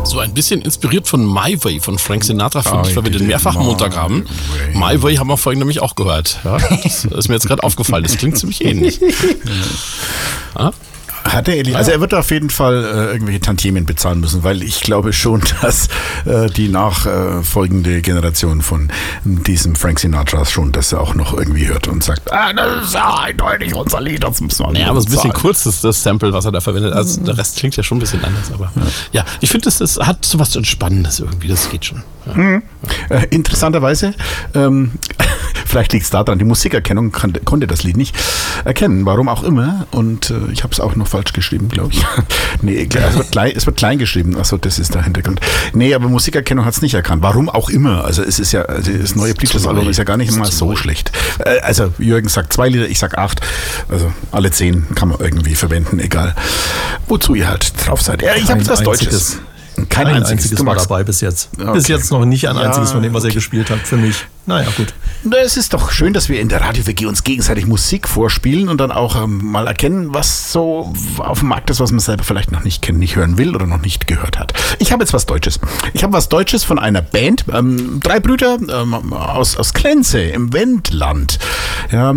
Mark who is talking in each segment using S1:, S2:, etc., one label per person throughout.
S1: So ein bisschen inspiriert von My Way von Frank Sinatra, finde ich, weil wir den mehrfach Montag haben. My Way haben wir vorhin nämlich auch gehört. Ja, das ist mir jetzt gerade aufgefallen. Das klingt ziemlich ähnlich. Ja?
S2: Hat er, also er wird auf jeden Fall irgendwelche Tantiemen bezahlen müssen, weil ich glaube schon, dass die nachfolgende Generation von diesem Frank Sinatra schon das auch noch irgendwie hört und sagt, das ist ja eindeutig unser Lied, das müssen wir
S1: aber es ist ein bisschen kurz, das Sample, was er da verwendet. Also der Rest klingt ja schon ein bisschen anders, aber ja, ich finde, das hat so was Entspannendes irgendwie, das geht schon. Ja.
S2: Interessanterweise, vielleicht liegt es daran, die Musikerkennung konnte das Lied nicht erkennen, warum auch immer, und ich habe es auch noch falsch geschrieben, glaube ich. Nee, es wird klein geschrieben, achso, das ist der Hintergrund. Nee, aber Musikerkennung hat es nicht erkannt, warum auch immer, also es ist ja, das neue Bleachers-Album ist ja gar nicht mal so schlecht. Also Jürgen sagt 2 Lieder, ich sag 8, also alle 10 kann man irgendwie verwenden, egal wozu ihr halt drauf seid. Ja, ich habe jetzt was Deutsches.
S3: Kein einziges war dabei bis jetzt. Okay. Bis jetzt noch nicht ein einziges von dem, was er gespielt hat, für mich. Naja, gut.
S2: Es ist doch schön, dass wir in der Radio-WG uns gegenseitig Musik vorspielen und dann auch mal erkennen, was so auf dem Markt ist, was man selber vielleicht noch nicht kennt, nicht hören will oder noch nicht gehört hat. Ich habe jetzt was Deutsches. Ich habe was Deutsches von einer Band, 3 Brüder aus Klenze im Wendland. Ja,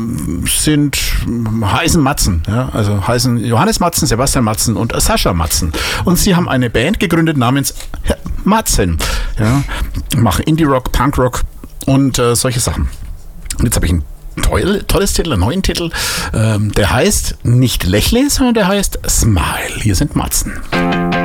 S2: heißen Matzen. Ja, also heißen Johannes Matzen, Sebastian Matzen und Sascha Matzen. Und sie haben eine Band gegründet namens Matzen. Ja, machen Indie-Rock, Punk-Rock und solche Sachen. Und jetzt habe ich ein tolles Titel, einen neuen Titel. Der heißt nicht Lächle, sondern der heißt Smile. Hier sind Matzen.